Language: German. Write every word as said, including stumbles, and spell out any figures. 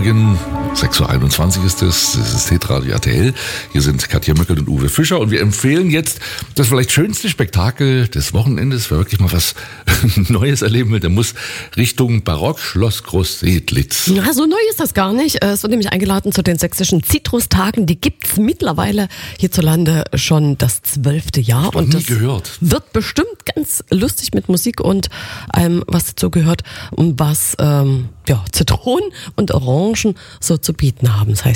Morgen, sechs Uhr einundzwanzig ist es, das ist Hitradio R T L. Hier sind Katja Möckel und Uwe Fischer und wir empfehlen jetzt das vielleicht schönste Spektakel des Wochenendes. Wer wirklich mal was Neues erleben will, der muss Richtung Barockschloss Groß-Sedlitz. Na, so neu ist das gar nicht. Es wird nämlich eingeladen zu den sächsischen Zitrustagen. Die gibt's mittlerweile hierzulande schon das zwölfte Jahr. Und das gehört. Wird bestimmt ganz lustig mit Musik und allem, was dazu gehört und was ähm, ja, Zitronen und Orangen so zu bieten haben. Das heißt,